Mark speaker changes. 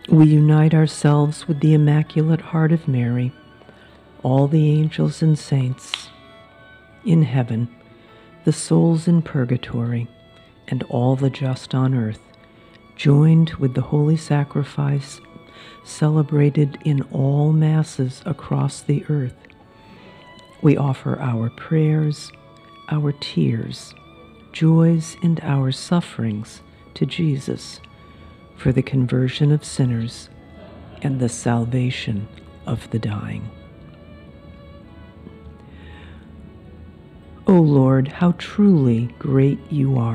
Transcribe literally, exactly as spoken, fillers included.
Speaker 1: We unite ourselves with the Immaculate Heart of Mary, all the angels and saints in heaven, the souls in purgatory, and all the just on earth, joined with the holy sacrifice celebrated in all masses across the earth. We offer our prayers, our tears, joys, and our sufferings to Jesus for the conversion of sinners and the salvation of the dying. O Lord, how truly great you are!